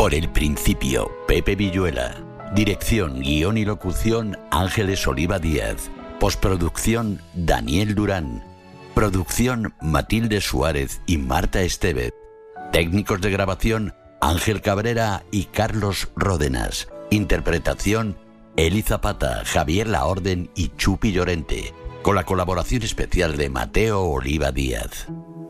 Por el principio, Pepe Villuela. Dirección, guión y locución, Ángeles Oliva Díaz. Postproducción, Daniel Durán. Producción, Matilde Suárez y Marta Estevez. Técnicos de grabación, Ángel Cabrera y Carlos Ródenas. Interpretación, Eli Zapata, Javier Laorden y Chupi Llorente. Con la colaboración especial de Mateo Oliva Díaz.